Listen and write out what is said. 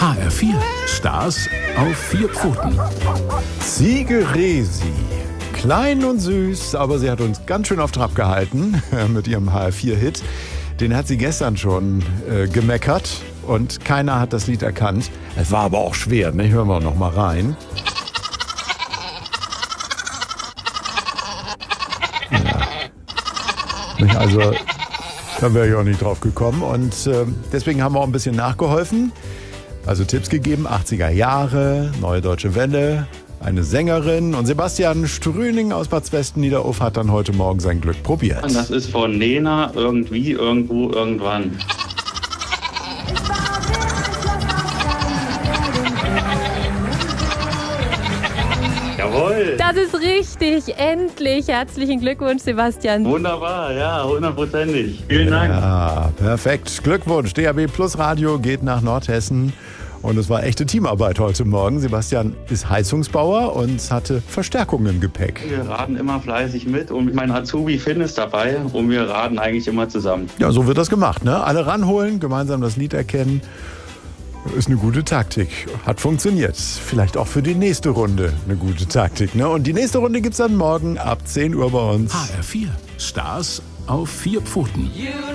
HR4, Stars auf 4 Pfoten. Ziege Resi. Klein und süß, aber sie hat uns ganz schön auf Trab gehalten mit ihrem HR4-Hit. Den hat sie gestern schon gemeckert und keiner hat das Lied erkannt. Es war aber auch schwer, ne? Hören wir noch mal rein. Ja. Also, da wäre ich auch nicht drauf gekommen und deswegen haben wir auch ein bisschen nachgeholfen. Also Tipps gegeben, 80er Jahre, Neue Deutsche Welle, eine Sängerin und Sebastian Strüning aus Bad Westniederhof hat dann heute Morgen sein Glück probiert. Das ist von Nena, irgendwie, irgendwo, irgendwann. Jawohl! Das ist richtig, endlich. Herzlichen Glückwunsch, Sebastian. Wunderbar, ja, 100%. Vielen Dank. Ja, perfekt. Glückwunsch. DAB Plus Radio geht nach Nordhessen. Und es war echte Teamarbeit heute Morgen. Sebastian ist Heizungsbauer und hatte Verstärkung im Gepäck. Wir raden immer fleißig mit und mein Azubi Finn ist dabei und wir raden eigentlich immer zusammen. Ja, so wird das gemacht, ne? Alle ranholen, gemeinsam das Lied erkennen. Ist eine gute Taktik. Hat funktioniert. Vielleicht auch für die nächste Runde eine gute Taktik, ne? Und die nächste Runde gibt's dann morgen ab 10 Uhr bei uns. HR4, Stars auf 4 Pfoten.